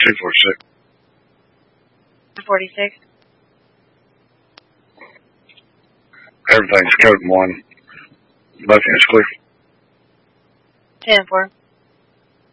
246. 46. Everything's code 1. Both ends clear. 10-4.